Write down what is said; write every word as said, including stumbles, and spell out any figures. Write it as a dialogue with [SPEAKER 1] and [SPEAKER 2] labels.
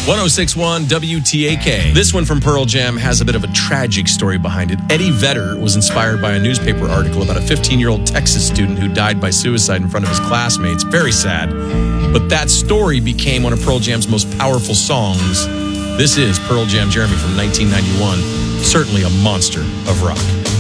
[SPEAKER 1] one oh six point one W T A K. This one from Pearl Jam has a bit of a tragic story behind it. Eddie Vedder was inspired by a newspaper article about a fifteen-year-old Texas student who died by suicide in front of his classmates. Very sad. But that story became one of Pearl Jam's most powerful songs. This is Pearl Jam Jeremy from nineteen ninety-one. Certainly a monster of rock.